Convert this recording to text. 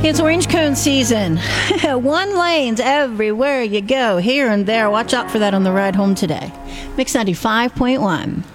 It's orange cone season. One lanes everywhere you go, here and there. Watch out for that on the ride home today. Mix 95.1.